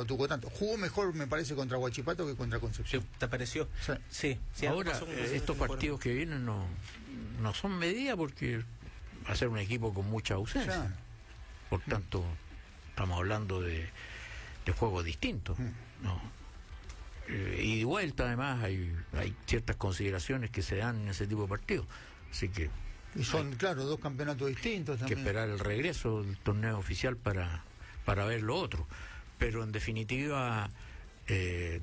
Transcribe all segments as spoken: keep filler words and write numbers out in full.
tuvo tanto. Jugó mejor, me parece, contra Huachipato que contra Concepción. Sí, ¿te pareció? Sí. Sí, sí. Ahora, eh, estos partidos que vienen no, no son medida porque va a ser un equipo con mucha ausencia. Claro. Por tanto, estamos hablando de, de juegos distintos. Mm. ¿No? Eh, y de vuelta, además, hay, hay ciertas consideraciones que se dan en ese tipo de partidos. Así que Y son, hay claro, dos campeonatos distintos que también. esperar el regreso del torneo oficial para, para ver lo otro. Pero en definitiva, eh,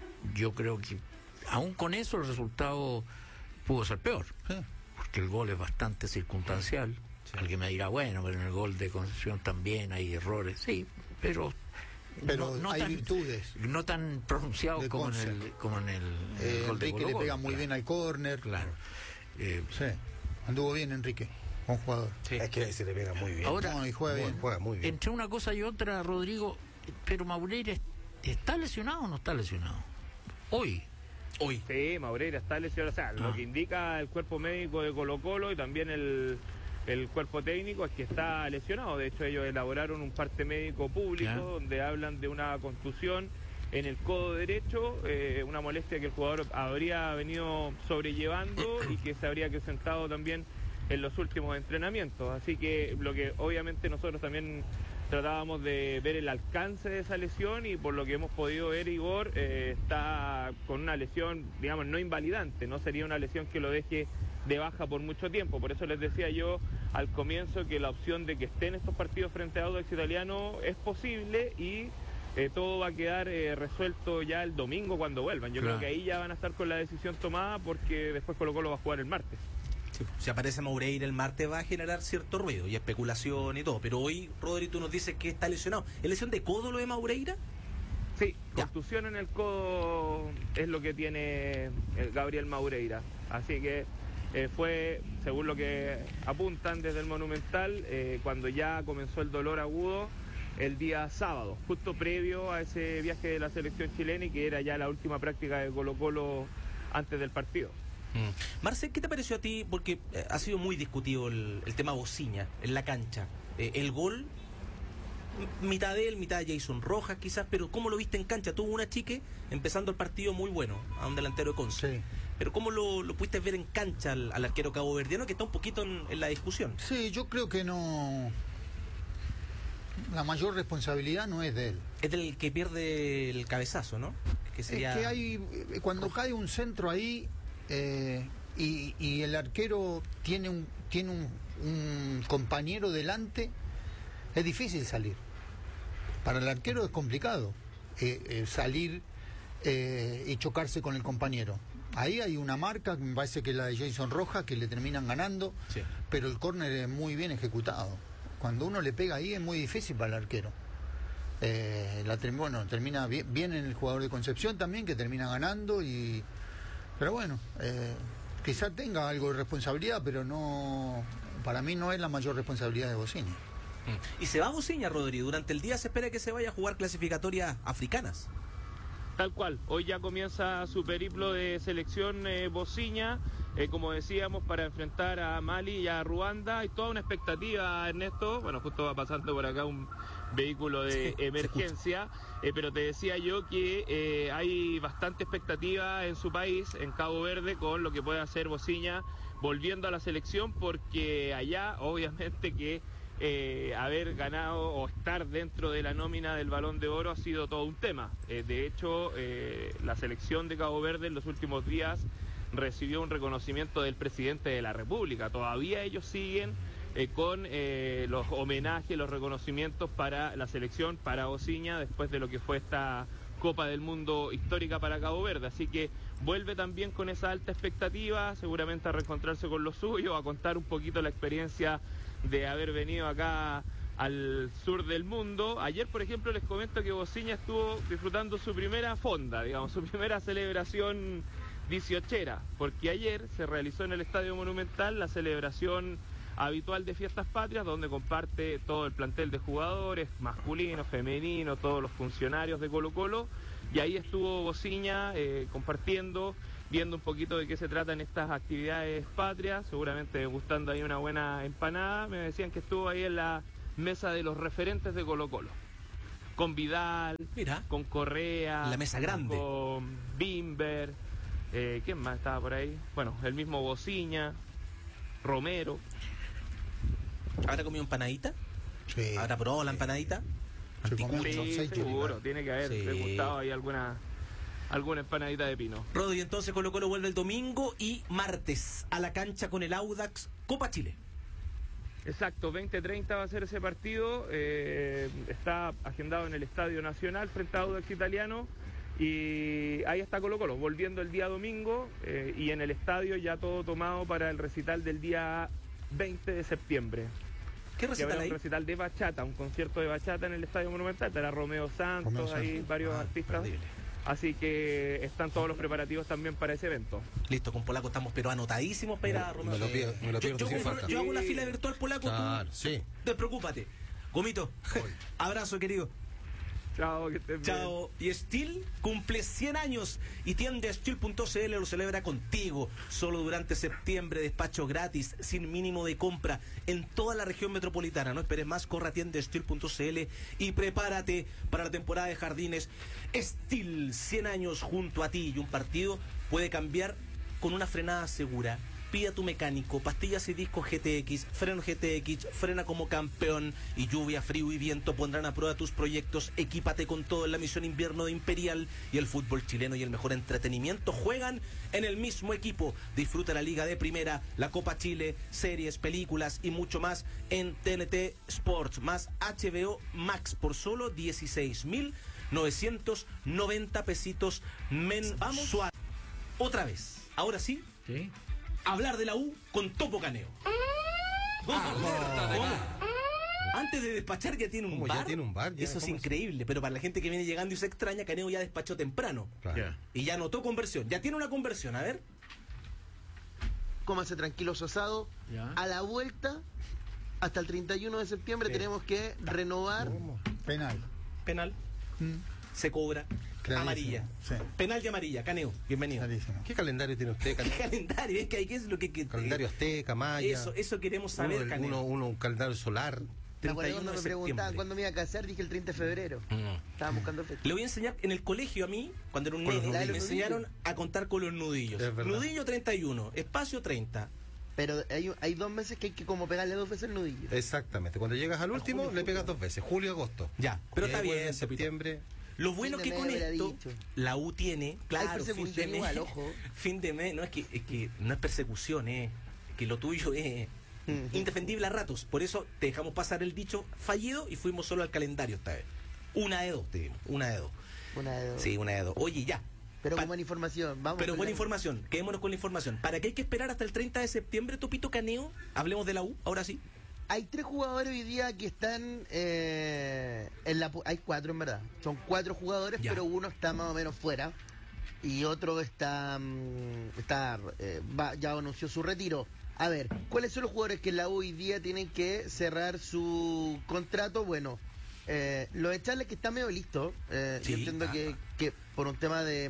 yo creo que aún con eso el resultado pudo ser peor. Sí. Porque el gol es bastante circunstancial. Sí. Alguien me dirá, bueno, pero en el gol de Concepción también hay errores. Sí, pero pero no, no hay tan, virtudes. No tan pronunciados como en el, como en el, eh, el gol de Enrique Colo-Colo, le pega muy claro. bien al córner. Claro. Eh, sí, anduvo bien Enrique, buen jugador. Sí. Es que se le pega muy bien. Ahora, no, y juega bien. Juega muy bien. Entre una cosa y otra, Rodrigo, pero Maureira ¿está lesionado o no está lesionado? Hoy. Hoy. Sí, Maureira está lesionado. O sea, ah. lo que indica el cuerpo médico de Colo-Colo y también el, el cuerpo técnico es que está lesionado. De hecho, ellos elaboraron un parte médico público ¿Ya? donde hablan de una contusión en el codo derecho, eh, una molestia que el jugador habría venido sobrellevando y que se habría acrecentado también en los últimos entrenamientos. Así que lo que obviamente nosotros también tratábamos de ver el alcance de esa lesión y por lo que hemos podido ver, Igor, eh, está con una lesión, digamos, no invalidante, no sería una lesión que lo deje de baja por mucho tiempo. Por eso les decía yo al comienzo que la opción de que esté en estos partidos frente a Audax Italiano es posible y eh, todo va a quedar eh, resuelto ya el domingo cuando vuelvan. Yo claro. creo que ahí ya van a estar con la decisión tomada porque después Colo-Colo va a jugar el martes. Sí, si aparece Maureira el martes va a generar cierto ruido y especulación y todo, pero hoy Rodri tú nos dices que está lesionado. ¿Es lesión de codo lo de Maureira? Sí, contusión en el codo es lo que tiene Gabriel Maureira, así que eh, fue, según lo que apuntan desde el Monumental, eh, cuando ya comenzó el dolor agudo el día sábado, justo previo a ese viaje de la selección chilena y que era ya la última práctica de Colo-Colo antes del partido. Mm. Marcel, ¿qué te pareció a ti? Porque eh, ha sido muy discutido el, el tema Bociña en la cancha. Eh, el gol, mitad de él, mitad de Jason Rojas quizás, pero ¿cómo lo viste en cancha? Tuvo una chique empezando el partido muy bueno, a un delantero de Conce. Sí. Pero ¿cómo lo, lo pudiste ver en cancha al, al arquero caboverdiano que está un poquito en, en la discusión? Sí, yo creo que no... La mayor responsabilidad no es de él. Es del que pierde el cabezazo, ¿no? Que sería... Es que hay... Cuando Rojas. Cae un centro ahí... Eh, y, y el arquero tiene un tiene un, un compañero delante, es difícil salir. Para el arquero es complicado eh, eh, salir eh, y chocarse con el compañero. Ahí hay una marca, me parece que es la de Jason Rojas, que le terminan ganando, sí. Pero el córner es muy bien ejecutado. Cuando uno le pega ahí es muy difícil para el arquero. Eh, la, bueno, termina bien, bien en el jugador de Concepción también, que termina ganando y... Pero bueno, eh, quizás tenga algo de responsabilidad, pero no, para mí no es la mayor responsabilidad de Bociña. ¿Y se va Bociña, Rodri? Durante el día se espera que se vaya a jugar clasificatorias africanas. Tal cual, hoy ya comienza su periplo de selección eh, Bociña, eh, como decíamos, para enfrentar a Mali y a Ruanda. Hay toda una expectativa, Ernesto, bueno, justo va pasando por acá un vehículo de sí, emergencia, eh, pero te decía yo que eh, hay bastante expectativa en su país, en Cabo Verde, con lo que puede hacer Bociña volviendo a la selección, porque allá obviamente que Eh, haber ganado o estar dentro de la nómina del Balón de Oro ha sido todo un tema. Eh, de hecho, eh, la selección de Cabo Verde en los últimos días recibió un reconocimiento del presidente de la República. Todavía ellos siguen eh, con eh, los homenajes, los reconocimientos para la selección, para Bociña, después de lo que fue esta Copa del Mundo histórica para Cabo Verde. Así que vuelve también con esa alta expectativa, seguramente a reencontrarse con los suyos, a contar un poquito la experiencia de haber venido acá al sur del mundo. Ayer, por ejemplo, les comento que Bociña estuvo disfrutando su primera fonda, digamos, su primera celebración dieciochera, porque ayer se realizó en el Estadio Monumental la celebración habitual de Fiestas Patrias, donde comparte todo el plantel de jugadores, masculino, femenino, todos los funcionarios de Colo-Colo, y ahí estuvo Bociña eh, compartiendo, viendo un poquito de qué se tratan estas actividades patrias, seguramente gustando ahí una buena empanada. Me decían que estuvo ahí en la mesa de los referentes de Colo-Colo. con Vidal, Mira. con Correa, La mesa grande. con Bimber, eh, ¿quién más estaba por ahí? Bueno, el mismo Bociña, Romero. ¿Habrá comido empanadita? Sí. ¿Habrá probado la empanadita? Se comió Anticucho. Sí, seis seguro, churrascos. tiene que haber Sí. degustado ahí alguna, alguna empanadita de pino. Rodri, entonces Colo Colo vuelve el domingo y martes a la cancha con el Audax Copa Chile. Exacto, veinte treinta va a ser ese partido, eh, está agendado en el Estadio Nacional frente a Audax Italiano y ahí está Colo Colo, volviendo el día domingo eh, y en el estadio ya todo tomado para el recital del día veinte de septiembre. ¿Qué Que recital habrá ahí? un recital de bachata, un concierto de bachata en el Estadio Monumental, estará Romeo Santos, Romeo ahí Santos. varios Ah, artistas, terrible. así que están todos los preparativos también para ese evento. Listo, con Polaco estamos pero anotadísimos para ir a Romeo. Me lo pido, me lo Yo, pido yo sin compro- falta. yo hago una fila virtual Polaco, Claro, tú sí. despreocúpate. Gomito, abrazo querido. Chao, que estés bien. Chao. Y Steel cumple cien años y tienda Steel punto c l lo celebra contigo. Solo durante septiembre, despacho gratis, sin mínimo de compra en toda la región metropolitana. No esperes más, corre a tienda Steel punto c l y prepárate para la temporada de jardines. Steel, cien años junto a ti, y un partido puede cambiar con una frenada segura. Pide a tu mecánico pastillas y discos G T X, freno G T X, frena como campeón, y lluvia, frío y viento pondrán a prueba tus proyectos. Equípate con todo en la misión invierno de Imperial, y el fútbol chileno y el mejor entretenimiento juegan en el mismo equipo. Disfruta la Liga de Primera, la Copa Chile, series, películas y mucho más en T N T Sports más H B O Max por solo dieciséis mil novecientos noventa pesitos mensual. Otra vez, ahora sí, ¿Sí? hablar de la U con Topo Caneo. ¿Cómo? ¿Cómo? Antes de despachar ya tiene un ¿Cómo bar. ya tiene un bar? Ya, Eso es ¿cómo es? increíble, pero para la gente que viene llegando y se extraña, Caneo ya despachó temprano. Claro. Ya. Y ya anotó conversión. Ya tiene una conversión, a ver. Cómase tranquilo su asado. Ya. A la vuelta, hasta el treinta y uno de septiembre, tenemos que renovar. Penal. Penal, Mm, se cobra. Clarísimo, Amarilla. sí. Penal y amarilla. Caneo, bienvenido. clarísimo. ¿Qué calendario tiene usted? ¿Qué Cal- calendario? Es que hay que es lo que... que Calendario azteca, maya. Eso, eso queremos uno, saber, del- Caneo. uno, uno, un calendario solar. Me acuerdo cuando de me preguntaban septiembre. cuándo me iba a casar, dije el treinta de febrero. Mm. Estaba buscando fecha. Le voy a enseñar en el colegio a mí, cuando era un Con los nene, me nudillos. enseñaron a contar con los nudillos. Es verdad. Nudillo treinta y uno, espacio treinta. Pero hay, hay dos meses que hay que como pegarle dos veces el nudillo. Exactamente. Cuando llegas al último, julio, le pegas julio. dos veces. Julio, agosto. Ya, pero Y está ahí vuelve bien, en septiembre. Lo bueno Fin que de con mes hubiera esto, dicho. la U tiene, claro, fin de persecución mes, igual, ojo. fin de mes, no es que, es que no es persecución, es que lo tuyo es Ujú. indefendible a ratos. Por eso te dejamos pasar el dicho fallido y fuimos solo al calendario esta vez. Una de dos, te dimos, una de dos. Una de dos. Sí, una de dos. Oye, ya. Pero Pa- con buena información. Vamos Pero con buena la- información, quedémonos con la información. ¿Para qué hay que esperar hasta el treinta de septiembre, Topito Caneo? Hablemos de la U, ahora sí. Hay tres jugadores hoy día que están eh, en la... pu- Hay cuatro en verdad. Son cuatro jugadores, Ya. pero uno está más o menos fuera. Y otro está... mm, está eh, va- ya anunció su retiro. A ver, ¿cuáles son los jugadores que en la U hoy día tienen que cerrar su contrato? Bueno, eh, lo de Charles que está medio listo. Eh, Sí, yo entiendo ah. que, que por un tema de...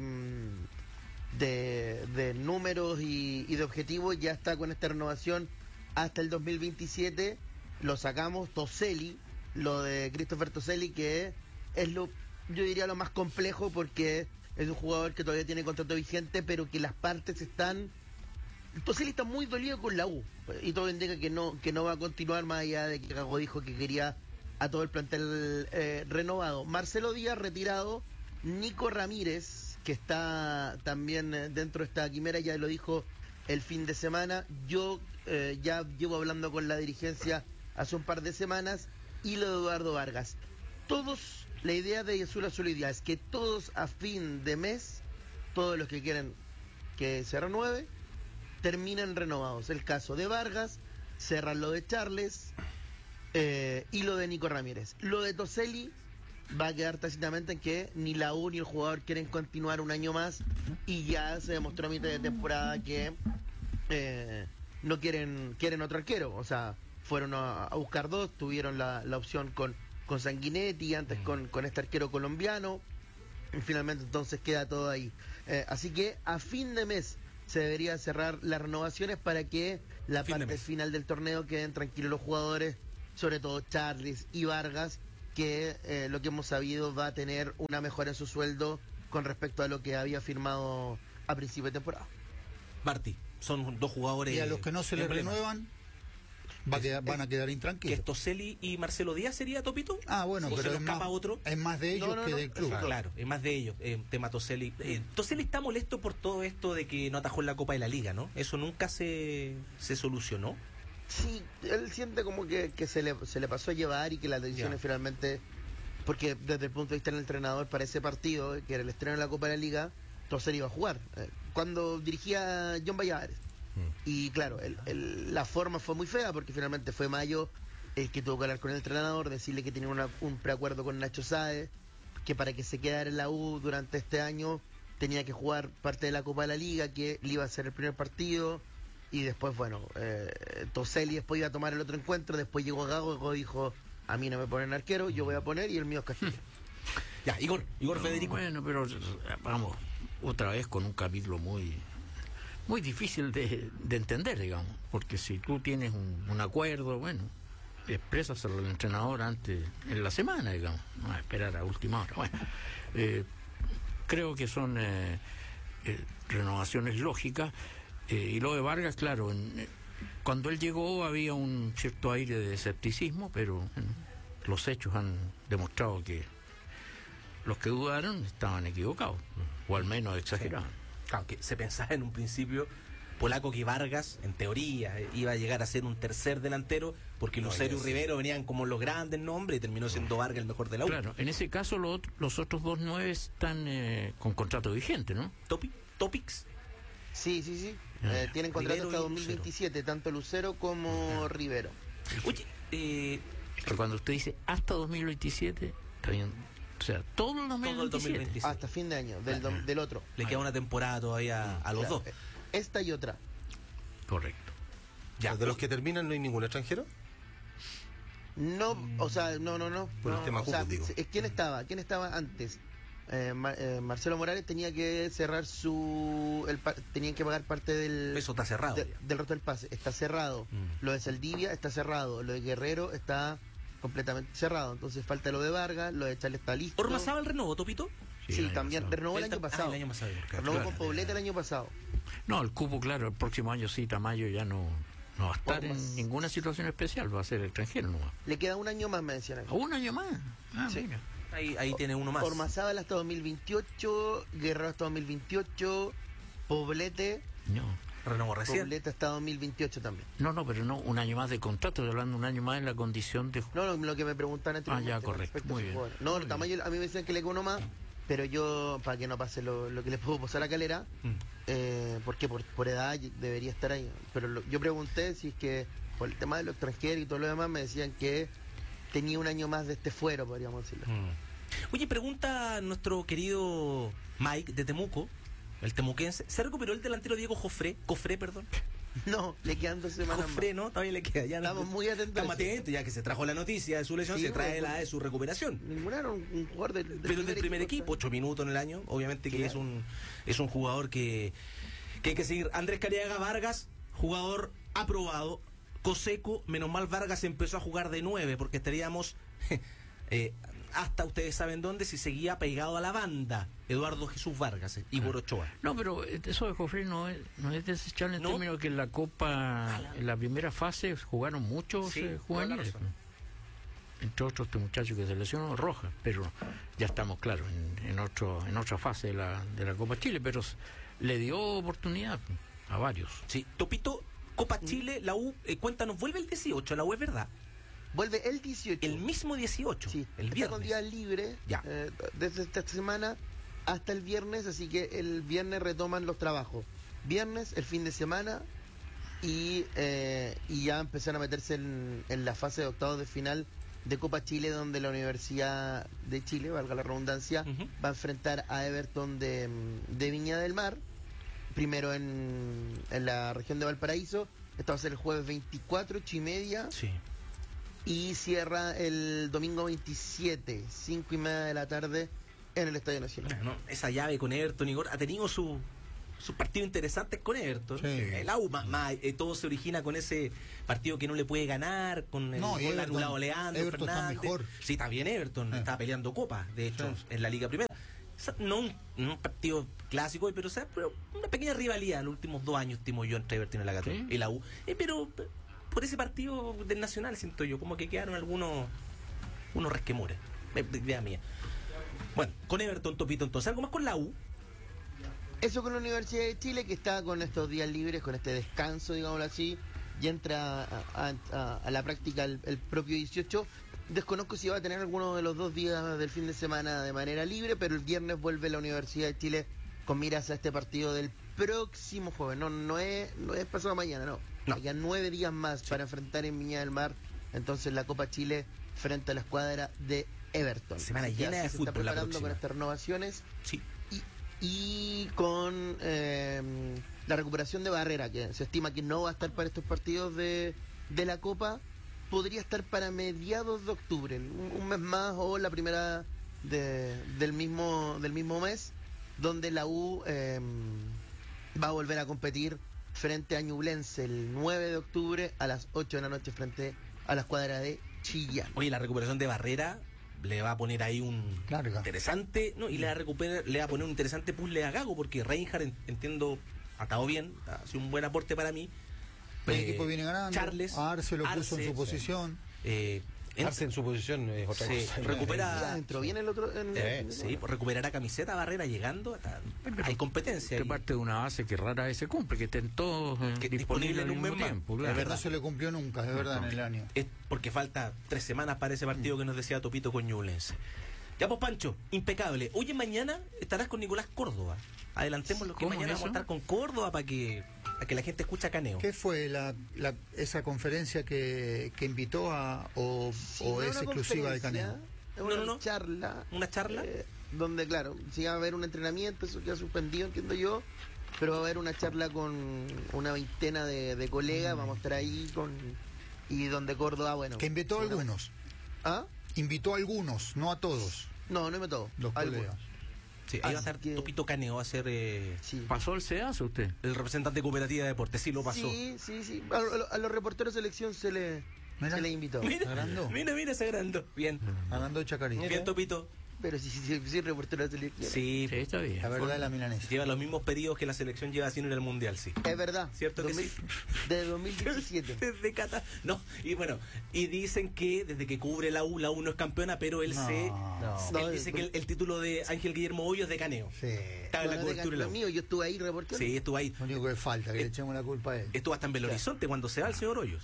mm, de, de números y, y de objetivos ya está con esta renovación hasta el dos mil veintisiete. Lo sacamos. Toselli, lo de Christopher Toselli, que es lo, yo diría lo más complejo porque es un jugador que todavía tiene contrato vigente, pero que las partes están... Toselli está muy dolido con la U y todo indica que no que no va a continuar, más allá de que Gago dijo que quería a todo el plantel eh, renovado. Marcelo Díaz retirado, Nico Ramírez, que está también eh, dentro de esta quimera, ya lo dijo el fin de semana. Yo eh, ya llevo hablando con la dirigencia hace un par de semanas, y lo de Eduardo Vargas. Todos, la idea de Azul Azul Idea es que todos a fin de mes, todos los que quieren que se renueve, terminan renovados. El caso de Vargas, cerran lo de Charles eh, y lo de Nico Ramírez. Lo de Toselli va a quedar tácitamente en que ni la U ni el jugador quieren continuar un año más, y ya se demostró a mitad de temporada que eh, no quieren quieren otro arquero. O sea, fueron a, a buscar dos, tuvieron la, la opción con, con Sanguinetti, antes con, con este arquero colombiano, y finalmente entonces queda todo ahí. Eh, así que a fin de mes se debería cerrar las renovaciones para que la Fin de parte mes. final del torneo queden tranquilos los jugadores, sobre todo Charles y Vargas, que eh, lo que hemos sabido va a tener una mejora en su sueldo con respecto a lo que había firmado a principio de temporada. Martí, son dos jugadores. Y a los que no se les emblemas. renuevan va a quedar- van a quedar ¿Que intranquilos. es Toselli y Marcelo Díaz sería, Topito? Ah, bueno, ¿O se pero lo es escapa más, otro? es más de ellos No, no, que no, del club. Claro, es más de ellos, eh, tema Toselli. Eh, Toselli está molesto por todo esto de que no atajó en la Copa de la Liga, ¿no? Eso nunca se, se solucionó. Sí, él siente como que, que se, le, se le pasó a llevar y que las decisiones Ya. finalmente, porque desde el punto de vista del entrenador para ese partido, que era el estreno de la Copa de la Liga, Toselli iba a jugar. Eh, cuando dirigía John Valladares. Y claro, el- el- la forma fue muy fea porque finalmente fue Mayo el que tuvo que hablar con el entrenador, decirle que tenía una- un preacuerdo con Nacho Sáez, que para que se quedara en la U durante este año tenía que jugar parte de la Copa de la Liga, que le iba a ser el primer partido. Y después, bueno, eh, Toselli después iba a tomar el otro encuentro, después llegó Gago, Gago dijo, a mí no me ponen arquero, yo voy a poner y el mío es Castillo. Ya, Igor, Igor No, Federico. Bueno, pero vamos, otra vez con un capítulo muy muy difícil de, de entender, digamos, porque si tú tienes un, un acuerdo, bueno, exprésaselo al entrenador antes, en la semana, digamos, no a esperar a última hora. Bueno, eh, creo que son eh, eh, renovaciones lógicas, eh, y lo de Vargas, claro, en- eh, cuando él llegó había un cierto aire de escepticismo, pero bueno, los hechos han demostrado que los que dudaron estaban equivocados, o al menos exageraban. Claro, que se pensaba en un principio, Polaco, que Vargas, en teoría, eh, iba a llegar a ser un tercer delantero, porque No, Lucero y ya sé. Rivero venían como los grandes nombres y terminó siendo Vargas el mejor de la U. Claro, en ese caso lo ot- los otros dos nueve están eh, con contrato vigente, ¿no? Topi, Topix. Sí, sí, sí. Ah, Eh, tienen contrato Rivero hasta y dos mil veintisiete, tanto Lucero como Rivero. Oye, eh, Pero cuando usted dice hasta dos mil veintisiete, está bien. O sea, todo el dos mil todo el dos mil veintisiete. veintisiete. Hasta fin de año, del, dom- del otro. Le queda una temporada todavía a los Claro, dos. eh, Esta y otra. Correcto. Ya, ¿De los que terminan no hay ningún extranjero? No, o sea, no, no, no. Por el no, tema o sea, Cupos, digo. es- ¿quién estaba? ¿Quién estaba antes? Eh, Ma- eh, Marcelo Morales tenía que cerrar su... El, pa- tenían que pagar parte del... Eso está cerrado de- ya. del resto del pase. Está cerrado. Mm. Lo de Saldivia está cerrado. Lo de Guerrero está completamente cerrado. Entonces falta lo de Vargas, lo de Charles está listo. ¿Ormazaba el renuevo, Topito? Sí, el año también. pasado. Renovó el Él año tam- ah, pasado. el año pasado. Renovó Claro. con Poblete el año pasado. No, el cupo, claro, el próximo año sí, Tamayo ya no, no va a estar Por más. en ninguna situación especial, va a ser extranjero nomás. Le queda un año más, me decían aquí. ¿Un año más? Ah, Sí. mira. Ahí, ahí tiene uno más. Ormazábal hasta dos mil veintiocho, Guerrero hasta dos mil veintiocho, Poblete, No. Renovó recién. Poblete hasta dos mil veintiocho también. No, no, pero no, un año más de contrato, estoy hablando de un año más en la condición de... No, no, lo que me preguntan anteriormente. Ah, ya, con correcto, respecto a muy sus bien. jugadores. No, Muy el Tamayo, a mí me decían que le queda uno más, pero yo, para que no pase lo, lo que le puedo pasar a Calera, Mm. eh, porque por, por edad debería estar ahí. Pero lo- yo pregunté si es que por el tema de los extranjeros y todo lo demás me decían que tenía un año más de este fuero, podríamos decirlo. Mm. Oye, pregunta nuestro querido Mike de Temuco, el temuquense. ¿Se recuperó el delantero Diego Jofré? Cofré, perdón. No, le quedan dos semanas Jofré, más. ¿no? Todavía le queda. Ya no- Estamos muy atentos. Estamos atentos, ya que se trajo la noticia de su lesión, Sí, se trae bueno, la de su recuperación. Ninguno era un, un jugador del, del Pero del primer equipo, ocho minutos en el año, obviamente que Claro. es un es un jugador que, que hay que seguir. Andrés Cariaga Vargas, jugador aprobado. Coseco, menos mal Vargas empezó a jugar de nueve, porque estaríamos eh, hasta ustedes saben dónde si seguía pegado a la banda. Eduardo Jesús Vargas eh, y Borochoa. No, pero eso de Jofre no es, no es desechable en ¿No? términos que en la Copa, en la primera fase jugaron muchos Sí, eh, toda la juveniles. razón. Entre otros este muchacho que se lesionó, Rojas, pero ya estamos, claro, en, en, otro, en otra fase de la, de la Copa Chile, pero s- le dio oportunidad a varios. Sí, Topito, Copa Chile, la U, eh, cuéntanos, vuelve el dieciocho, la U es verdad. Vuelve el dieciocho. El mismo dieciocho, Sí, el está con día viernes. libre Ya. eh, desde esta semana hasta el viernes, así que el viernes retoman los trabajos. Viernes, el fin de semana, y, eh, y ya empezaron a meterse en, en la fase de octavos de final de Copa Chile, donde la Universidad de Chile, valga la redundancia, Ujú. va a enfrentar a Everton de, de Viña del Mar, primero en, en la región de Valparaíso. Esto va a ser el jueves veinticuatro, ocho y media. Sí. Y cierra el domingo veintisiete, cinco y media de la tarde, en el Estadio Nacional. Bueno, esa llave con Everton y Gor ha tenido su sus partidos interesantes con Everton. Sí. El A U, más, más, eh, todo se origina con ese partido que no le puede ganar, con el No, y gol Everton- anulado a Leandro Everton está Fernández. mejor. Sí, está bien Everton, Eh. está peleando copas, de hecho, Sí. en la Liga Primera. O sea, no un, no un partido clásico, pero, o sea, pero una pequeña rivalidad en los últimos dos años, estimo yo, entre Everton y la Católica Sí. y la U. Eh, pero eh, por ese partido del Nacional, siento yo, como que quedaron algunos unos resquemores. Eh, Idea mía. Bueno, con Everton, Topito, entonces, algo más con la U. Eso con la Universidad de Chile, que está con estos días libres, con este descanso, digámoslo así, y entra a, a- a- a la práctica el, el propio dieciocho. Desconozco si va a tener alguno de los dos días del fin de semana de manera libre, pero el viernes vuelve la Universidad de Chile con miras a este partido del próximo jueves. No, no es, no es pasado mañana, no. No. Hay nueve días más para enfrentar en Viña del Mar, entonces la Copa Chile frente a la escuadra de Everton. Semana Así que llena así de se fútbol está la preparando próxima. con estas renovaciones. Sí. Y, y con eh, la recuperación de Barrera, que se estima que no va a estar para estos partidos de, de la Copa, podría estar para mediados de octubre, un, un mes más o la primera de- del mismo del mismo mes, donde la U eh, va a volver a competir frente a Ñublense el nueve de octubre a las ocho de la noche frente a la escuadra de Chillán. Oye, la recuperación de Barrera le va a poner ahí un Larga. interesante, no, y le va a recuperar, le va a poner un interesante puzzle a Gago, porque Reinhardt, en- entiendo, ha estado bien, ha sido un buen aporte para mí. El Eh, equipo viene ganando. Charles, a Arce lo puso en Arce, su posición. eh, en- Arce en su posición es otra Sí, cosa. recupera- Ya entró bien el otro. en- eh, en- sí, pues recuperará camiseta Barrera llegando, hasta- hay competencia. Que ahí. parte de una base que rara vez se cumple, que estén todos eh, Que disponibles disponible al en un mismo mes más. tiempo. Es claro. verdad. No se le cumplió nunca, es verdad, en el año. Es porque falta tres semanas para ese partido que nos decía Topito con Ñublense. Ya pues, Pancho, impecable. Oye, mañana estarás con Nicolás Córdoba. Adelantemos lo que ¿Cómo mañana es vamos a eso? estar con Córdoba para que, para que la gente escuche a Caneo. ¿Qué fue la, la- esa conferencia que, que invitó a o, Sí, o no es una exclusiva de conferencia, Caneo? es No, una no, no. charla. ¿Una charla? eh, donde, claro, sí va a haber un entrenamiento, eso queda suspendido, entiendo yo, pero va a haber una charla con una veintena de, de colegas, vamos a estar ahí con y donde Córdoba, bueno. Que invitó a algunos. ¿Ah? Invitó a algunos, no a todos. No, no me todo. Los colegas. Sí, ahí va a Así estar que- Topito Caneo, va a ser eh, Sí. ¿Pasó el SEAS usted? el representante de Cooperativa de Deportes. Sí, lo pasó. Sí, sí, sí. A, a- a los reporteros de selección se le, Mira. se le invitó. Mira, Agrandó. mira, mira ese agrandó. Bien, Hablando de Chacarita. bien, Topito. Pero sí, sí, sí, sí, reportero de selección. Sí, Sí, está bien. La verdad de la milanesa. lleva los mismos periodos que la selección lleva haciendo en el Mundial, sí. Es verdad. ¿Cierto que sí? De dos mil diecisiete. Desde Cata. No, y bueno, y dicen que desde que cubre la U, la U no es campeona, pero él No. se. No. Él dice que el, el título de Ángel Guillermo Hoyo es de Caneo. Sí. Estaba en la No, no, cobertura de de la lo U. mío, yo estuve ahí reporteando. Sí, estuvo ahí. Lo único que falta, que Eh, le echemos la culpa a él. Estuvo hasta en Belo Horizonte cuando se va el señor Hoyos.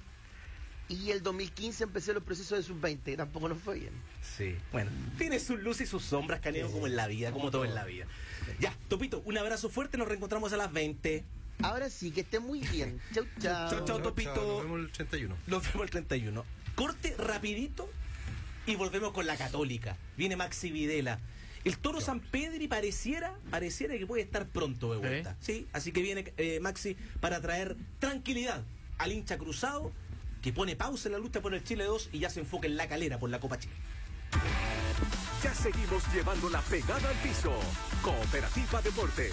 Y el dos mil quince empecé los procesos de sub veinte, que tampoco nos fue bien. Sí. Bueno, tiene sus luces y sus sombras, Caneo, como en la vida, como todo en la vida. Ya, Topito, un abrazo fuerte, nos reencontramos a las veinte. Ahora sí, que esté muy bien. Chau, chao. Chau, chau, Topito. Nos vemos el treinta y uno. Nos vemos el treinta y uno. Corte rapidito y volvemos con la Católica. Viene Maxi Videla. El Toro San Pedri pareciera, pareciera que puede estar pronto de vuelta. Sí, así que viene eh, Maxi para traer tranquilidad al hincha cruzado que pone pausa en la lucha por el Chile dos y ya se enfoca en la Calera por la Copa Chile. Ya seguimos llevando la pegada al piso. Cooperativa Deportes.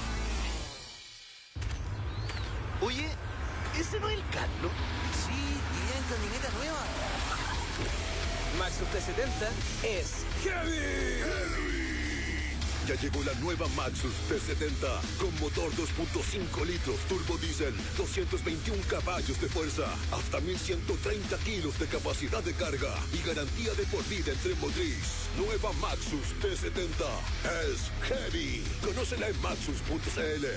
Oye, ¿ese no es el Carlos? Sí, y en camioneta nueva. Maxus T setenta es ¡Heavy! Ya llegó la nueva Maxus T setenta con motor dos punto cinco litros turbo diésel, doscientos veintiún caballos de fuerza, hasta mil ciento treinta kilos de capacidad de carga y garantía de por vida en tren motriz. Nueva Maxus T setenta es heavy. Conócela en maxus punto c l.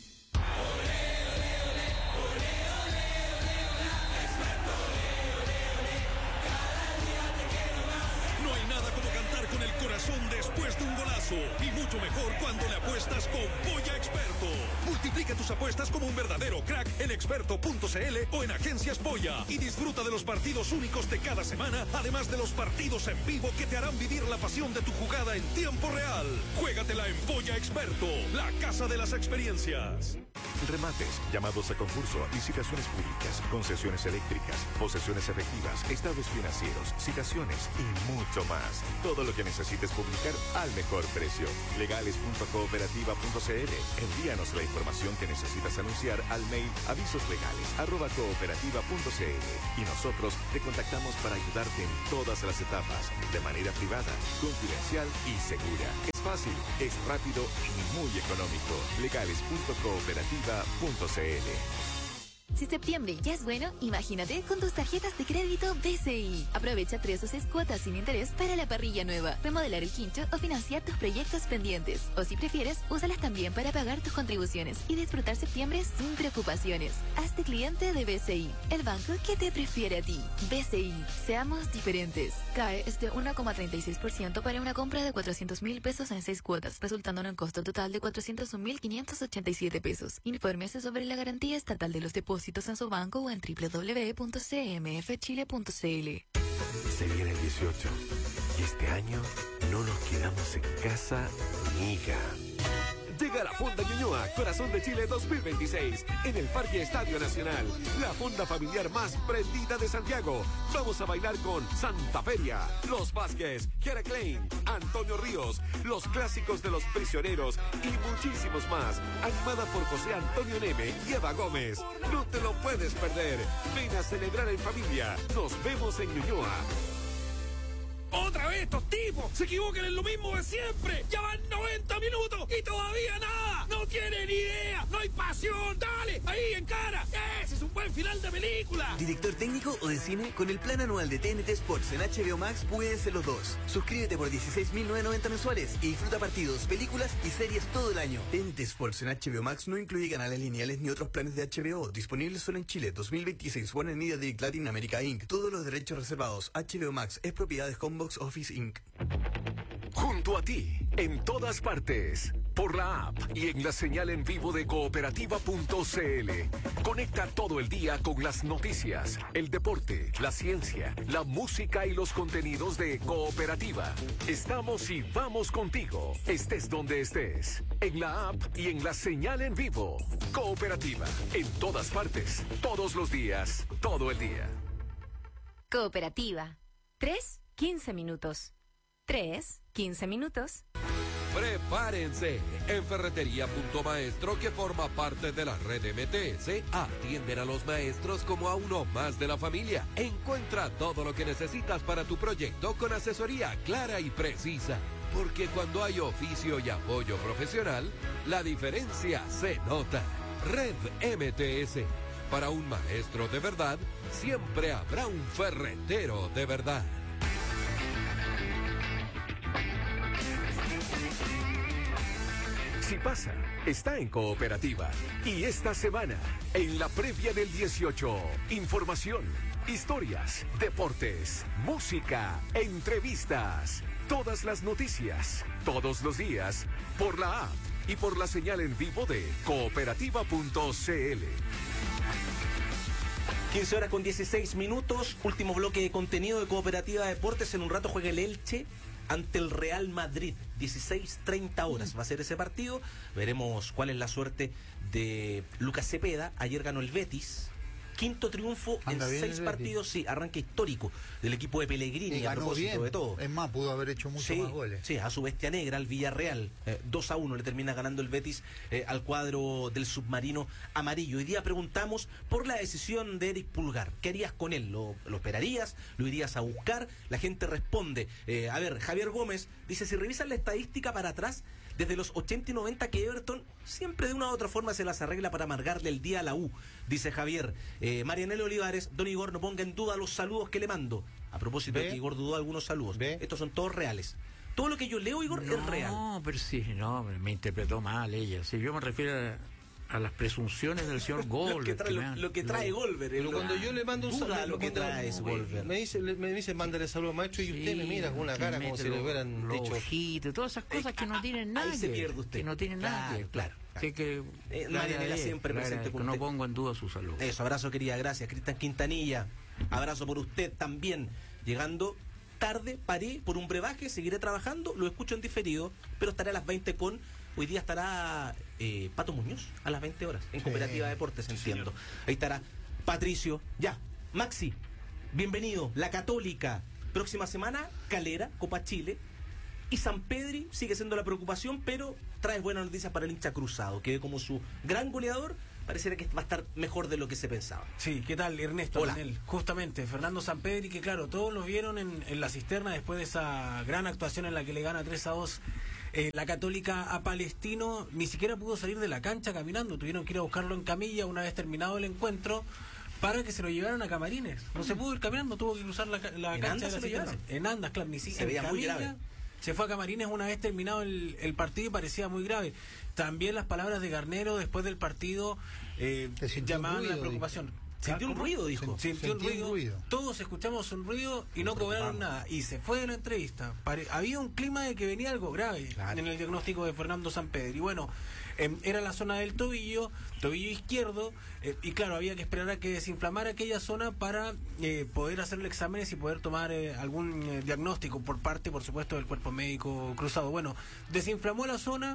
No hay nada como cantar con el corazón después de un golazo. Y mucho mejor cuando le apuestas con Polla Experto. Multiplica tus apuestas como un verdadero crack en experto punto c l o en Agencias Polla. Y disfruta de los partidos únicos de cada semana, además de los partidos en vivo que te harán vivir la pasión de tu jugada en tiempo real. Juégatela en Polla Experto, la casa de las experiencias. remates, llamados a concurso, licitaciones públicas, concesiones eléctricas, posesiones efectivas, estados financieros, citaciones y mucho más. Todo lo que necesites publicar al mejor precio. legales punto cooperativa punto c l. Envíanos la información que necesitas anunciar al mail avisoslegales arroba cooperativa punto c l y nosotros te contactamos para ayudarte en todas las etapas, de manera privada, confidencial y segura. Es fácil, es rápido y muy económico. legales punto cooperativa punto c l. Si septiembre ya es bueno, imagínate con tus tarjetas de crédito B C I. Aprovecha tres o seis cuotas sin interés para la parrilla nueva, remodelar el quincho o financiar tus proyectos pendientes. O si prefieres, úsalas también para pagar tus contribuciones y disfrutar septiembre sin preocupaciones. Hazte cliente de B C I, el banco que te prefiere a ti. B C I, seamos diferentes. C A E es de uno coma treinta y seis por ciento para una compra de cuatrocientos mil pesos en seis cuotas, resultando en un costo total de cuatrocientos un mil quinientos ochenta y siete pesos. Infórmese sobre la garantía estatal de los depósitos en su banco o en doble u doble u doble u punto c m f chile punto c l. Se viene el dieciocho y este año no nos quedamos en casa, amiga. Llega la Fonda Ñuñoa, Corazón de Chile dos mil veintiséis, en el Parque Estadio Nacional, la fonda familiar más prendida de Santiago. Vamos a bailar con Santa Feria, Los Vázquez, Jera Klein, Antonio Ríos, los clásicos de Los Prisioneros y muchísimos más. Animada por José Antonio Neme y Eva Gómez. No te lo puedes perder. Ven a celebrar en familia. Nos vemos en Ñuñoa. ¡Otra vez estos tipos! ¡Se equivocan en lo mismo de siempre! ¡Ya van noventa minutos y todavía nada! ¡No tienen idea! ¡No hay pasión! ¡Dale! ¡Ahí, en cara! ¡Ese es un buen final de película! ¿Director técnico o de cine? Con el plan anual de T N T Sports en H B O Max puedes ser los dos. Suscríbete por dieciséis mil novecientos noventa mensuales y disfruta partidos, películas y series todo el año. T N T Sports en H B O Max no incluye canales lineales ni otros planes de H B O. Disponibles solo en Chile. dos mil veintiséis. Warner Media Direct Latin America incorporated. Todos los derechos reservados. H B O Max es propiedad de Combox Office incorporated. Junto a ti, en todas partes, por la app y en la señal en vivo de cooperativa punto c l. Conecta todo el día con las noticias, el deporte, la ciencia, la música y los contenidos de Cooperativa. Estamos y vamos contigo, estés donde estés, en la app y en la señal en vivo. Cooperativa, en todas partes, todos los días, todo el día. Cooperativa. tres, quince minutos. tres, quince minutos. Prepárense. En Ferretería Punto Maestro, que forma parte de la red M T S, atienden a los maestros como a uno más de la familia. Encuentra todo lo que necesitas para tu proyecto con asesoría clara y precisa. Porque cuando hay oficio y apoyo profesional, la diferencia se nota. Red M T S. Para un maestro de verdad, siempre habrá un ferretero de verdad. Si pasa, está en Cooperativa. Y esta semana, en la previa del dieciocho, información, historias, deportes, música, entrevistas, todas las noticias, todos los días, por la app y por la señal en vivo de cooperativa punto c l. quince horas con dieciséis minutos, último bloque de contenido de Cooperativa Deportes. En un rato juega el Elche ante el Real Madrid, dieciséis treinta horas va a ser ese partido. Veremos cuál es la suerte de Lucas Cepeda. Ayer ganó el Betis, quinto triunfo Anda en bien seis el partidos, sí, arranque histórico del equipo de Pellegrini, Y a ganó propósito bien. de todo. Es más, pudo haber hecho muchos Sí, más goles. sí, a su bestia negra, al Villarreal, eh, dos a uno le termina ganando el Betis eh, al cuadro del submarino amarillo. Hoy día preguntamos por la decisión de Eric Pulgar. ¿Qué harías con él? ¿Lo, lo esperarías? ¿Lo irías a buscar? La gente responde. Eh, a ver, Javier Gómez dice, si revisan la estadística para atrás, desde los ochenta y noventa que Everton siempre de una u otra forma se las arregla para amargarle el día a la U, dice Javier. Eh, Marianela Olivares, don Igor, no ponga en duda los saludos que le mando. A propósito ¿Ve? de que Igor dudó algunos saludos. ¿Ve? Estos son todos reales. Todo lo que yo leo, Igor, no, es real. No, pero sí, no, me interpretó mal ella. Si yo me refiero a, a las presunciones del señor Goldberg. lo, que trae, lo, lo que trae Goldberg. Pero cuando yo le mando un saludo, lo que trae es Goldberg. Me dice, me dice, mándale saludos, maestro, y Sí, usted me mira con una cara como si le hubieran los dicho. ojitos, todas esas cosas que no tienen nada. Ahí se pierde usted. Que no tienen nada. Claro, claro. Así que, Eh, le Marianela agradezco, siempre le presente agradezco, con no usted. pongo en duda su salud. Eso, abrazo querida, gracias. Cristian Quintanilla, abrazo por usted también. Llegando tarde, paré por un brebaje, seguiré trabajando, lo escucho en diferido, pero estaré a las veinte con Hoy día estará eh, Pato Muñoz a las veinte horas en Sí. Cooperativa Deportes, entiendo. Ahí estará Patricio. Ya, Maxi, bienvenido. La Católica. Próxima semana, Calera, Copa Chile. Y San Pedri sigue siendo la preocupación, pero trae buenas noticias para el hincha cruzado, que como su gran goleador, pareciera que va a estar mejor de lo que se pensaba. Sí, ¿qué tal, Ernesto? Hola. Manel? Justamente, Fernando Sampedri, que claro, todos lo vieron en, en la cisterna después de esa gran actuación en la que le gana tres a dos eh, la Católica a Palestino. Ni siquiera pudo salir de la cancha caminando, tuvieron que ir a buscarlo en camilla una vez terminado el encuentro para que se lo llevaran a Camarines. No se pudo ir caminando, tuvo que cruzar la, la ¿En cancha andas de la se lo cisterna. llevaron? En andas, claro, ni si, Se en veía muy camilla. grave. Se fue a Camarines una vez terminado el, el partido y parecía muy grave. También las palabras de Garnero después del partido eh, llamaban la preocupación. Sintió un ¿Cómo? ruido, dijo. Sintió un Sentí un ruido. ruido. Todos escuchamos un ruido y no cobraron nada. Y se fue de la entrevista. Pare- había un clima de que venía algo grave en el diagnóstico de Fernando Sampedri. Y bueno, eh, era la zona del tobillo, tobillo izquierdo. Eh, y claro, había que esperar a que desinflamara aquella zona para eh, poder hacerle exámenes y poder tomar eh, algún eh, diagnóstico por parte, por supuesto, del cuerpo médico cruzado. Bueno, desinflamó la zona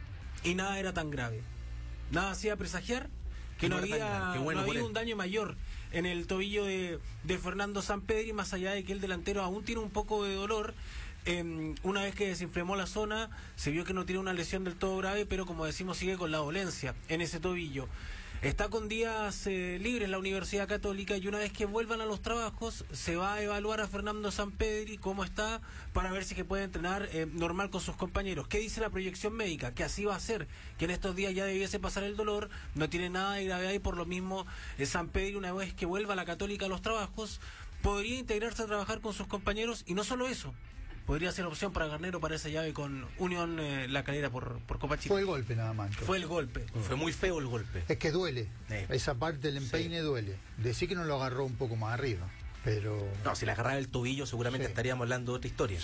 y nada era tan grave. Nada hacía presagiar que no no era tan había, grave. Qué bueno no por había él. un daño mayor en el tobillo de, de Fernando Sampedri, más allá de que el delantero aún tiene un poco de dolor. Eh, una vez que desinflamó la zona, se vio que no tiene una lesión del todo grave, pero como decimos, sigue con la dolencia en ese tobillo. Está con días eh, libres la Universidad Católica y una vez que vuelvan a los trabajos se va a evaluar a Fernando Sampedri cómo está para ver si que puede entrenar eh, normal con sus compañeros. ¿Qué dice la proyección médica? Que así va a ser, que en estos días ya debiese pasar el dolor, no tiene nada de gravedad y por lo mismo eh, Sampedri, una vez que vuelva a la Católica a los trabajos, podría integrarse a trabajar con sus compañeros y no solo eso. Podría ser opción para Garnero para esa llave con Unión eh, La Calera por, por Copa Chile. Fue el golpe nada más. Fue el golpe. Fue muy feo el golpe. Es que duele. Sí. Esa parte del empeine Sí. duele. Decir que no lo agarró un poco más arriba. Pero. No, si le agarraba el tobillo seguramente Sí. estaríamos hablando de otra historia. Sí.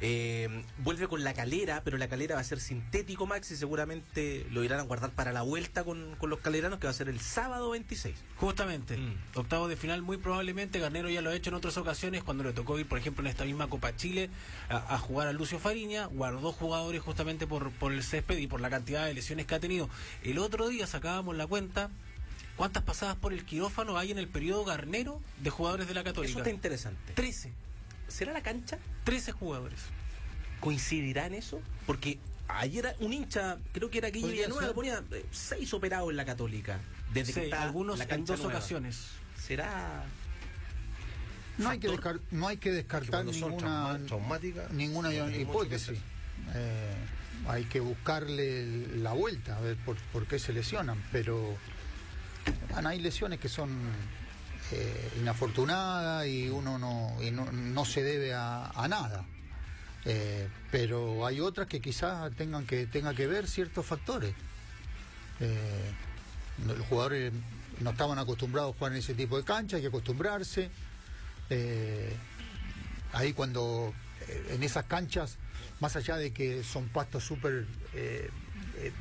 Eh, vuelve con la Calera, pero la Calera va a ser sintético, Max, y seguramente lo irán a guardar para la vuelta con, con los caleranos, que va a ser el sábado veintiséis. Justamente, Mm. octavo de final muy probablemente. Garnero ya lo ha hecho en otras ocasiones cuando le tocó ir, por ejemplo, en esta misma Copa Chile a, a jugar a Lucio Fariña. Guardó jugadores justamente por, por el césped y por la cantidad de lesiones que ha tenido. El otro día sacábamos la cuenta. ¿Cuántas pasadas por el quirófano hay en el periodo Garnero de jugadores de la Católica? Eso está interesante. trece. ¿Será la cancha? trece jugadores. ¿Coincidirá en eso? Porque ayer un hincha, creo que era Guille Podría Villanueva, ser. ponía eh, seis operados en la Católica. Desde que Sí, está algunos la en cancha dos nueva. ocasiones. ¿Será...? No hay, que factor? descar- no hay que descartar cuando son ninguna, trauma- traumáticas, ninguna no tiene mucho que hipótesis. hacer. Eh, hay que buscarle la vuelta, a ver por, por qué se lesionan. Pero bueno, hay lesiones que son eh, inafortunadas y uno no, y no, no se debe a, a nada. Eh, pero hay otras que quizás tengan que tenga que ver ciertos factores. Eh, no- los jugadores no estaban acostumbrados a jugar en ese tipo de cancha, hay que acostumbrarse. Eh, ahí cuando eh, en esas canchas, más allá de que son pastos súper eh, eh,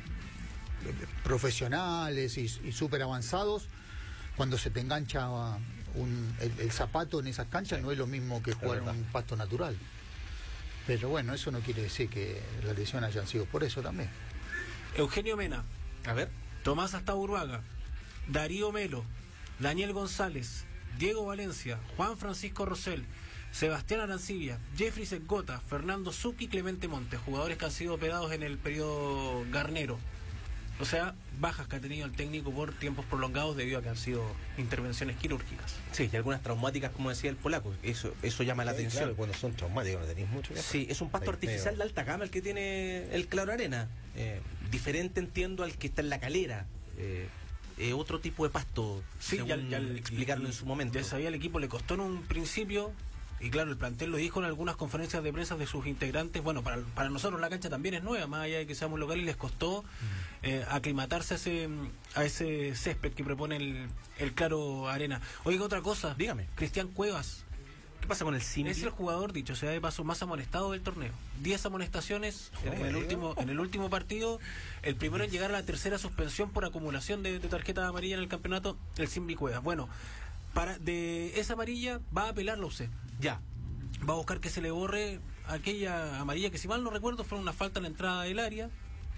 profesionales y, y súper avanzados, cuando se te engancha un, el, el zapato en esas canchas no es lo mismo que jugar en un pasto natural. Pero bueno, eso no quiere decir que las lesiones hayan sido por eso también. Eugenio Mena. A ver. Tomás Astaburbaga, Darío Melo, Daniel González, Diego Valencia, Juan Francisco Rosell, Sebastián Arancibia, Jeffrey Segota, Fernando Zucchi y Clemente Montes, jugadores que han sido operados en el periodo Garnero. O sea, bajas que ha tenido el técnico por tiempos prolongados debido a que han sido intervenciones quirúrgicas. Sí, y algunas traumáticas, como decía el polaco. Eso eso llama la Sí, atención. claro, cuando son traumáticos no tenéis mucho que hacer. Sí, es un pasto Ahí artificial medio- de alta gama el que tiene el Claro Arena. Eh, diferente, entiendo, al que está en la Calera. Eh, eh, otro tipo de pasto, Sí, según ya, ya el- explicarlo en su momento. Ya sabía, el equipo le costó en un principio, y claro, el plantel lo dijo en algunas conferencias de prensa de sus integrantes. Bueno, para, para nosotros la cancha también es nueva, más allá de que seamos locales, les costó eh, aclimatarse a ese, a ese césped que propone el, el Claro Arena. Oiga, otra cosa. Dígame. Cristian Cuevas. ¿Qué pasa con el Simbi? Es el jugador, dicho sea de paso, más amonestado del torneo. diez amonestaciones en, en el último en el último partido. El primero en llegar a la tercera suspensión por acumulación de, de tarjeta amarilla en el campeonato, el Simbi Cuevas. Bueno, para de esa amarilla va a apelar la U C. Ya. Va a buscar que se le borre aquella amarilla que, si mal no recuerdo, fue una falta en la entrada del área.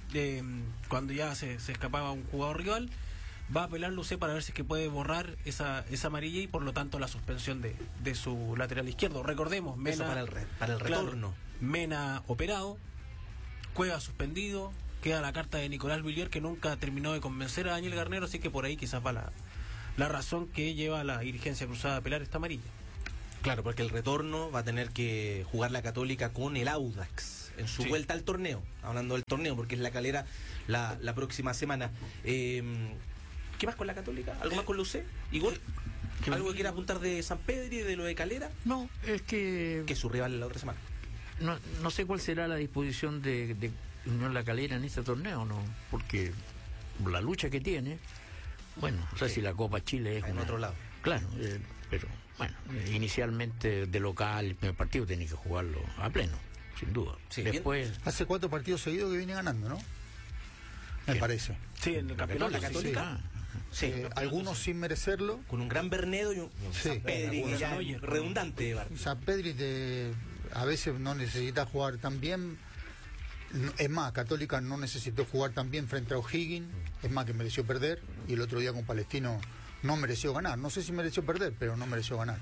eh, cuando ya se, se escapaba un jugador rival, va a apelar Lucé para ver si es que puede borrar esa, esa amarilla y por lo tanto la suspensión de, de su lateral izquierdo. Recordemos, Mena, Eso para el, re, para el claro, retorno. Mena operado, Cueva suspendido, queda la carta de Nicolás Villier que nunca terminó de convencer a Daniel Garnero, así que por ahí quizás va la, la razón que lleva a la dirigencia cruzada a apelar esta amarilla. Claro, porque el retorno va a tener que jugar la Católica con el Audax en su Sí. vuelta al torneo, hablando del torneo, porque es la Calera la, la próxima semana. Eh, ¿Qué más con la Católica? ¿Algo más con la U C? ¿Igor? ¿Algo que quiera apuntar de San Pedro y de lo de Calera? No, es que... Que es su rival la otra semana. No, no sé cuál será la disposición de, de Unión La Calera en este torneo, ¿no? Porque la lucha que tiene, bueno, no sé Sí. si la Copa Chile es En una- otro lado. Claro, eh, pero bueno, eh, inicialmente de local, el primer partido tiene que jugarlo a pleno, sin duda. Sí, Después, Hace cuatro partidos seguidos que viene ganando, ¿no? Me ¿Quién? parece. Sí, en el campeonato. La sí, Católica. Sí. Sí. Eh, algunos sin merecerlo. Con un gran Bernedo y un, y un Sí. San Pedri, que Algunos ya Neuer. es redundante. Bar. San Pedri te- a veces no necesita jugar tan bien. No- Es más, Católica no necesitó jugar tan bien frente a O'Higgins. Es más, que mereció perder. Y el otro día con Palestino no mereció ganar. No sé si mereció perder, pero no mereció ganar.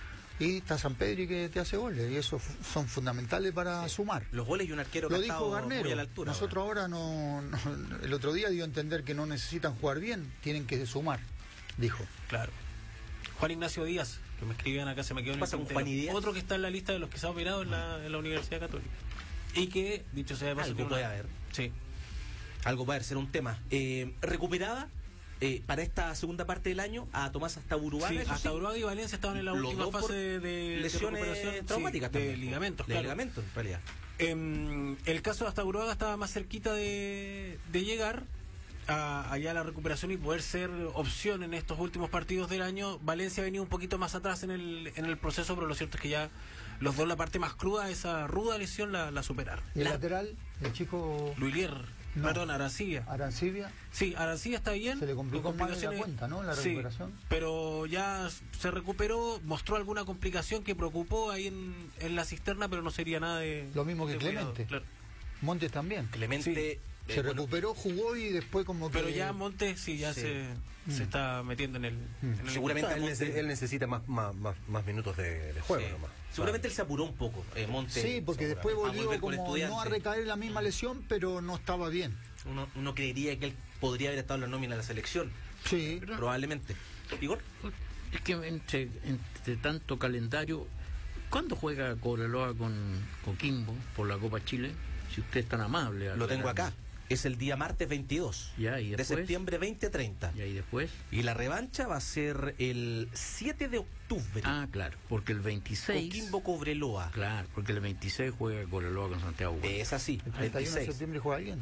Y está San Pedri que te hace goles. Y esos fu- son fundamentales para sumar. Los goles y un arquero que Lo ha dijo estado Garnero. muy a la altura. Nosotros ahora no, no- El otro día dio a entender que no necesitan jugar bien, tienen que sumar. Dijo. Claro. Juan Ignacio Díaz, que me escribían acá, se me quedó en ¿Qué el pasa con tintero. Juan y Díaz? Otro que está en la lista de los que se ha operado en la, en la Universidad Católica. Y que, dicho sea de paso, Algo tiene puede una- haber. Sí. Algo puede ser un tema. Eh, recuperada eh, para esta segunda parte del año a Tomás Astaburuaga. Sí, eso hasta sí. Uruguay y Valencia estaban en la Los última dos por fase de, de lesiones recuperación, traumáticas sí, también, de ligamentos, de claro. ligamentos en realidad. Em, el caso de Astaburuaga estaba más cerquita de, de llegar a, allá a la recuperación y poder ser opción en estos últimos partidos del año. Valencia ha venido un poquito más atrás en el, en el proceso, pero lo cierto es que ya los dos, la parte más cruda, esa ruda lesión, la, la superaron. ¿Y el La- lateral? El chico Luilier, No. perdón, Arancibia. Arancibia. Sí, Arancibia está bien. Se le complicó con más de la complicaciones- cuenta, ¿no? La Sí, recuperación. pero ya se recuperó, mostró alguna complicación que preocupó ahí en, en la cisterna, pero no sería nada de... Lo mismo que de cuidado, Clemente. claro. Montes también. Clemente. Sí. Se eh, bueno, recuperó, jugó y después como que... Pero ya Montes sí, ya Sí. se, Mm. se está metiendo en el... en el Seguramente él, Montes- nece- él necesita más, más, más, más minutos de, de juego sí. nomás. Seguramente él se apuró un poco, eh, Monte. Sí, porque después a volvió volver con como Estudiantes. no a recaer en la misma lesión, pero no estaba bien. Uno, uno creería que él podría haber estado en la nómina de la selección. Sí. Probablemente. Igor. es que entre, entre tanto calendario, ¿cuándo juega Cobreloa con Coquimbo por la Copa Chile? Si usted es tan amable. Lo tengo aclararme. acá. Es el día martes veintidós Ya, ¿y de después? septiembre veinte treinta. Y ahí después. Y la revancha va a ser el siete de octubre. Ah, claro, porque el veintiséis. Coquimbo Cobreloa. Claro, porque el veintiséis juega Cobreloa con Santiago. Es así. El treinta y uno de veintiséis. septiembre juega alguien.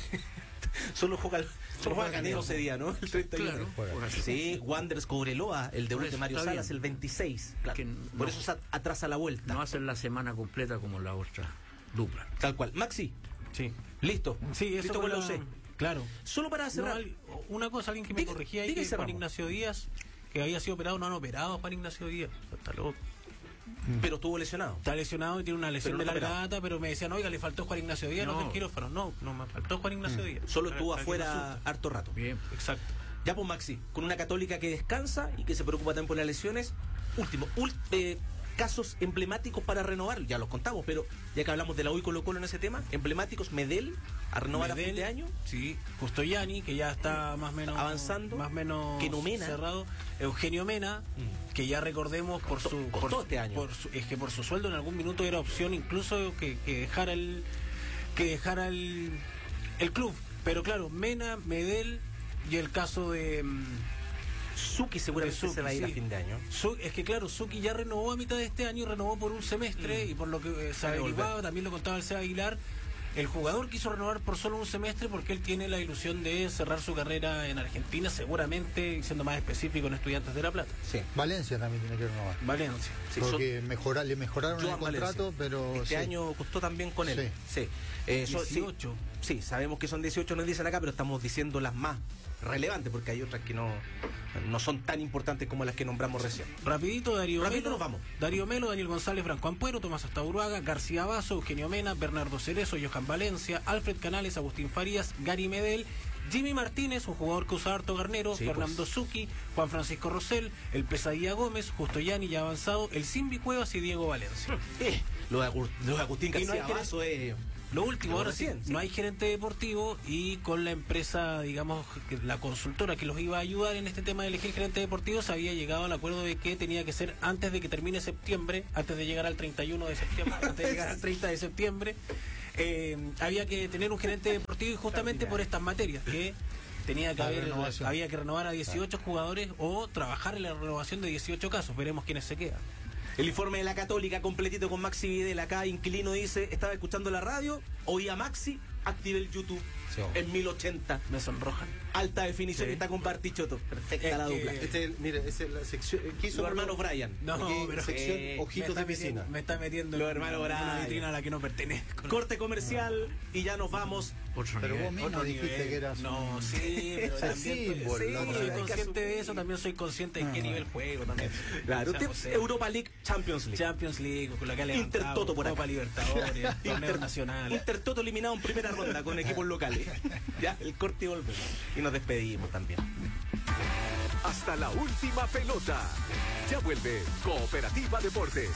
Solo juega, solo juega Canero ese día, ¿no? El treinta y uno. Claro, juega. Sí, Wanderers Cobreloa, el debut Por de eso Mario está Salas bien. el veintiséis. Claro. Que Por no- eso se atrasa la vuelta. No hacen la semana completa como la otra dupla. Tal cual. Maxi, Sí. listo. Sí, eso listo con con la la- U C. Claro. Solo para No, cerrar. al- una cosa, alguien que me Diga- corregía ahí, diga y que Juan cerramos. Ignacio Díaz, que había sido operado, no han operado a Juan Ignacio Díaz. Está loco. Pero estuvo lesionado. Está lesionado y tiene una lesión Pero de no larga operado. data, pero me decían, oiga, le faltó Juan Ignacio Díaz, no, No. del quirófano. No, no me faltó Juan Ignacio Díaz. Solo Para- estuvo para que no afuera asuste. harto rato. Bien. Exacto. Ya pues Maxi, con una Católica que descansa y que se preocupa también por las lesiones. Último, ul- eh, casos emblemáticos para renovar, ya los contamos, pero ya que hablamos de la U y Colo Colo en ese tema, emblemáticos, Medel a renovar a Medel, fin de año. Sí, Custoyani, que ya está más o menos Avanzando. más o menos Keno Mena. cerrado. Eugenio Mena, que ya recordemos por Costó- su, costó por, este año. por su- es que por su sueldo en algún minuto era opción incluso que, que dejara el que dejara el, el club. Pero claro, Mena, Medel y el caso de mm, Suki seguramente de Suki, se va a ir a sí. fin de año. Su- es que claro, Suki ya renovó a mitad de este año y renovó por un semestre, y por lo que eh, se Sabe averiguaba, volver. también lo contaba el Seba Aguilar, el jugador quiso renovar por solo un semestre porque él tiene la ilusión de cerrar su carrera en Argentina, seguramente, siendo más específico, en Estudiantes de La Plata. Sí. Valencia también tiene que renovar. Valencia. Sí, Porque mejora- le mejoraron Joan el contrato, Valencia. pero... Este sí. año costó también con él. Sí. Sí. Eh, son- sí. dieciocho. Sí, sabemos que son dieciocho, nos dicen acá, pero estamos diciendo las más relevantes, porque hay otras que no, no son tan importantes como las que nombramos recién. Rapidito, Darío Rapidito Melo, nos vamos. Darío Melo, Daniel González, Franco Ampuero, Tomás Astaburuaga, García Basso, Eugenio Mena, Bernardo Cerezo, Johan Valencia, Alfred Canales, Agustín Farías, Gary Medel, Jimmy Martínez, un jugador que usa harto Garnero, Sí, Fernando pues. Zucchi, Juan Francisco Rosell, el Pesadilla Gómez, Justo Yani ya avanzado, el Simbi Cuevas y Diego Valencia. Eh, lo de, Agu- lo de Agustín Y no hay García Basso es... Lo último, Lo ahora sí, recién, sí. no hay gerente deportivo y con la empresa, digamos, que la consultora que los iba a ayudar en este tema de elegir gerente deportivo, se había llegado al acuerdo de que tenía que ser antes de que termine septiembre, antes de llegar al treinta y uno de septiembre, antes de llegar al treinta de septiembre, eh, había que tener un gerente deportivo y justamente por estas materias, que tenía que La haber, renovación. había que renovar a dieciocho jugadores o trabajar en la renovación de dieciocho casos, veremos quiénes se quedan. El informe de la Católica completito con Maxi Videl. Acá Inquilino dice, estaba escuchando la radio, oía Maxi, activé el YouTube Sí. en mil ochenta. Me sonrojan. Alta definición Sí. y está con Bartichotto. Perfecta Es la que- dupla. Este, mire, esa es la sección. ¿Qué hizo Los hermanos Bruno? Bryan. No, Aquí, pero sección eh, me Ojitos está de piscina. metiendo, me está metiendo Los en hermanos una Bryan. vitrina a la que no pertenezco. Corte comercial y ya nos vamos. Otro Pero nivel. vos mismo Otro dijiste nivel. que eras No, un- sí, pero Sí, también por sí, la soy otra vez. consciente de eso, también soy consciente de qué Ah. nivel juego también. Claro, Seamos usted, serios. Europa League, Champions League. Champions League, con la que ha levantado, Intertoto por acá. Copa Libertadores, torneos nacionales. Intertoto eliminado en primera ronda con equipos locales. Ya, el corte y volvemos. Y nos despedimos también. Hasta la última pelota. Ya vuelve Cooperativa Deportes.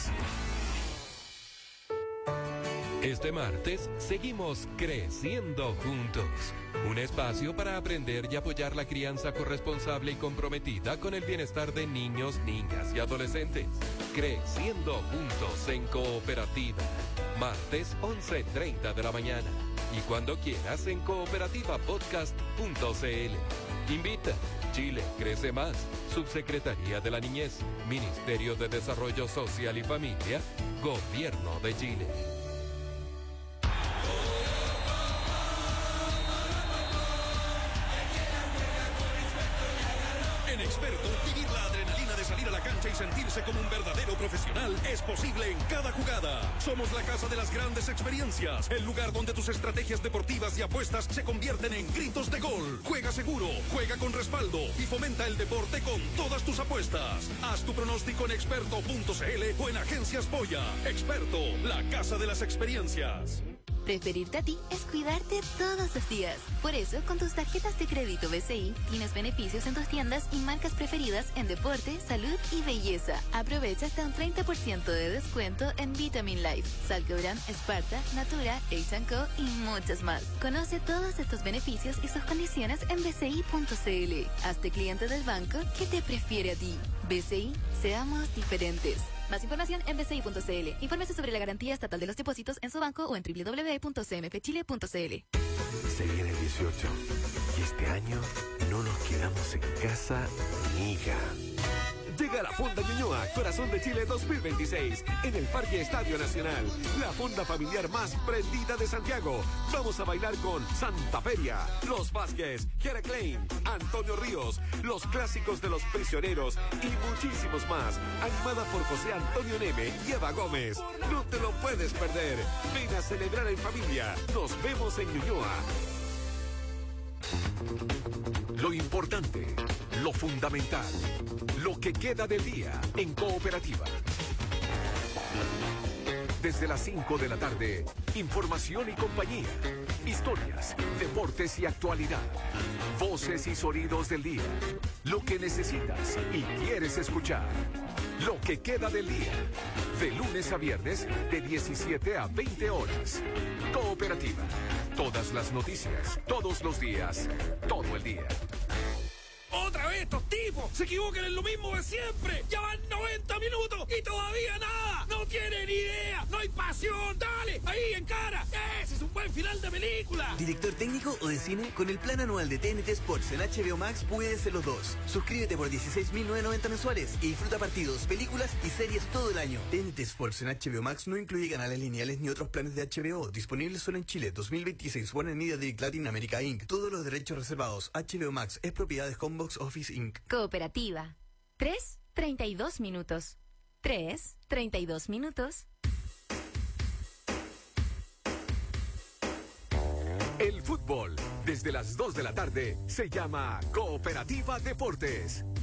Este martes seguimos creciendo juntos. Un espacio para aprender y apoyar la crianza corresponsable y comprometida con el bienestar de niños, niñas y adolescentes. Creciendo juntos en Cooperativa. Martes once treinta de la mañana. Y cuando quieras en cooperativa podcast punto c l. Invita. Chile crece más. Subsecretaría de la Niñez. Ministerio de Desarrollo Social y Familia. Gobierno de Chile. En Experto, vivir la adrenalina de salir a la cancha y sentirse como un verdadero profesional es posible en cada jugada. Somos la casa de las grandes experiencias, el lugar donde tus estrategias deportivas y apuestas se convierten en gritos de gol. Juega seguro, juega con respaldo y fomenta el deporte con todas tus apuestas. Haz tu pronóstico en experto punto c l o en Agencias Polla. Experto, la casa de las experiencias. Preferirte a ti es cuidarte todos los días. Por eso, con tus tarjetas de crédito B C I, tienes beneficios en tus tiendas y marcas preferidas en deporte, salud y belleza. Aprovecha hasta un treinta por ciento de descuento en Vitamin Life, Salcobran, Sparta, Natura, H and Co y muchas más. Conoce todos estos beneficios y sus condiciones en b c i punto c l. Hazte cliente del banco que te prefiere a ti. B C I, seamos diferentes. Más información en b c i punto c l. Infórmese sobre la garantía estatal de los depósitos en su banco o en w w w punto c m f chile punto c l. Se viene el dieciocho y este año no nos quedamos en casa miga. Llega la Fonda Ñuñoa, Corazón de Chile dos mil veintiséis, en el Parque Estadio Nacional. La fonda familiar más prendida de Santiago. Vamos a bailar con Santa Feria, Los Vázquez, Jera Klein, Antonio Ríos, los clásicos de los prisioneros y muchísimos más. Animada por José Antonio Neme y Eva Gómez. No te lo puedes perder. Ven a celebrar en familia. Nos vemos en Ñuñoa. Lo importante, lo fundamental, lo que queda del día en Cooperativa. Desde las cinco de la tarde, información y compañía, historias, deportes y actualidad, voces y sonidos del día, lo que necesitas y quieres escuchar, lo que queda del día, de lunes a viernes de diecisiete a veinte horas. Cooperativa, todas las noticias, todos los días, todo el día. ¡Otra vez estos tipos! ¡Se equivocan en lo mismo de siempre! ¡Ya van noventa minutos y todavía nada! ¡No tienen idea! ¡No hay pasión! ¡Dale! ¡Ahí, en cara! ¡Ese es un buen final de película! ¿Director técnico o de cine? Con el plan anual de T N T Sports en H B O Max puedes ser los dos. Suscríbete por dieciséis mil novecientos noventa mensuales y disfruta partidos, películas y series todo el año. T N T Sports en H B O Max no incluye canales lineales ni otros planes de H B O. Disponibles solo en Chile. dos mil veintiséis. Warner Media Direct Latin America Incorporated. Todos los derechos reservados. H B O Max es propiedad de Homebox Office Incorporated. Cooperativa. tres, treinta y dos minutos. tres, treinta y dos minutos. El fútbol desde las dos de la tarde, se llama Cooperativa Deportes.